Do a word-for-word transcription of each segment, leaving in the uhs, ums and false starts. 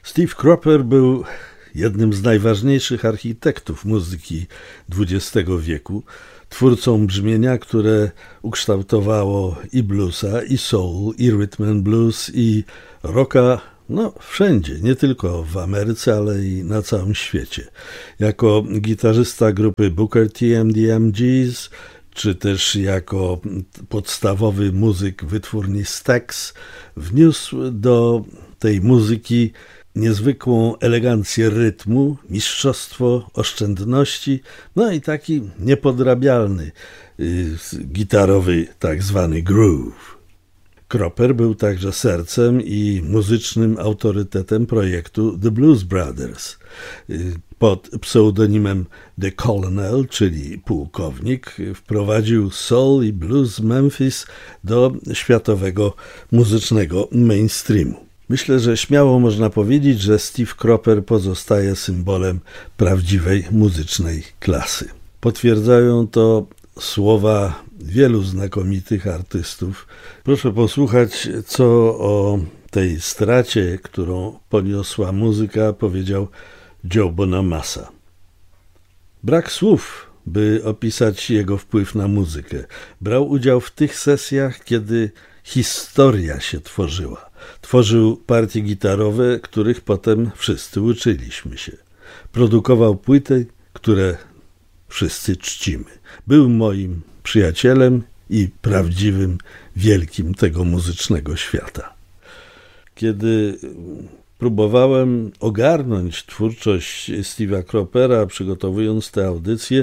Steve Cropper był jednym z najważniejszych architektów muzyki dwudziestego wieku, twórcą brzmienia, które ukształtowało i bluesa, i soul, i rhythm and blues, i rocka, no wszędzie, nie tylko w Ameryce, ale i na całym świecie. Jako gitarzysta grupy Booker T and the M Gs, czy też jako podstawowy muzyk wytwórni Stax, wniósł do tej muzyki niezwykłą elegancję rytmu, mistrzostwo oszczędności, no i taki niepodrabialny y, gitarowy tak zwany groove. Cropper był także sercem i muzycznym autorytetem projektu The Blues Brothers. Y, pod pseudonimem The Colonel, czyli pułkownik, wprowadził soul i blues z Memphis do światowego muzycznego mainstreamu. Myślę, że śmiało można powiedzieć, że Steve Cropper pozostaje symbolem prawdziwej muzycznej klasy. Potwierdzają to słowa wielu znakomitych artystów. Proszę posłuchać, co o tej stracie, którą poniosła muzyka, powiedział Joe Bonamassa. Brak słów, by opisać jego wpływ na muzykę. Brał udział w tych sesjach, kiedy historia się tworzyła. Tworzył partie gitarowe, których potem wszyscy uczyliśmy się. Produkował płyty, które wszyscy czcimy. Był moim przyjacielem i prawdziwym wielkim tego muzycznego świata. Kiedy próbowałem ogarnąć twórczość Steve'a Croppera, przygotowując tę audycję,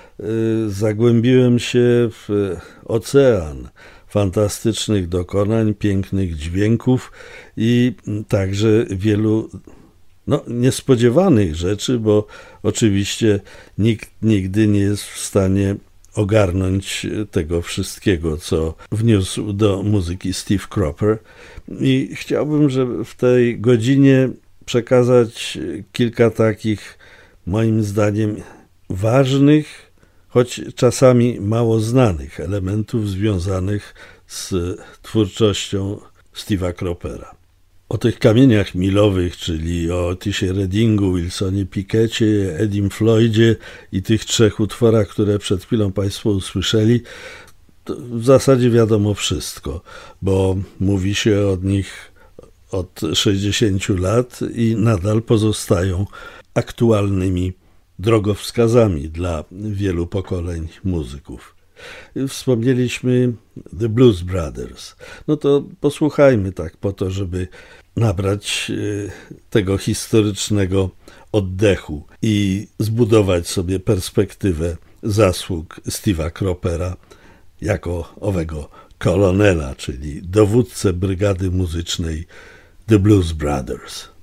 zagłębiłem się w ocean fantastycznych dokonań, pięknych dźwięków i także wielu no, niespodziewanych rzeczy, bo oczywiście nikt nigdy nie jest w stanie ogarnąć tego wszystkiego, co wniósł do muzyki Steve Cropper. I chciałbym, żeby w tej godzinie przekazać kilka takich, moim zdaniem, ważnych, choć czasami mało znanych elementów związanych z twórczością Steve'a Croppera. O tych kamieniach milowych, czyli o Otisie Reddingu, Wilsonie Picketcie, Edim Floydzie i tych trzech utworach, które przed chwilą Państwo usłyszeli, to w zasadzie wiadomo wszystko, bo mówi się od nich od sześćdziesięciu lat i nadal pozostają aktualnymi drogowskazami dla wielu pokoleń muzyków. Wspomnieliśmy The Blues Brothers. No to posłuchajmy tak po to, żeby nabrać tego historycznego oddechu i zbudować sobie perspektywę zasług Steve'a Croppera jako owego kolonela, czyli dowódcę brygady muzycznej The Blues Brothers.